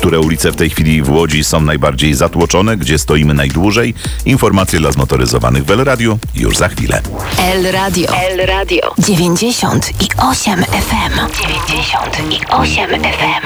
które ulice w tej chwili w Łodzi są najbardziej zatłoczone, gdzie stoimy najdłużej. Informacje dla zmotoryzowanych w El Radio już za chwilę. El Radio 98 FM. 98 FM.